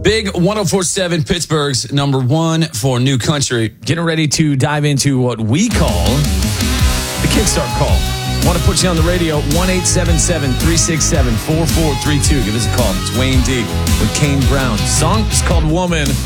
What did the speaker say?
Big 104.7 Pittsburgh's number one for new country. Getting ready to dive into what we call the Kickstart Call. Want to put you on the radio, 1-877-367-4432. Give us a call. It's Wayne D with Kane Brown. Song is called Woman.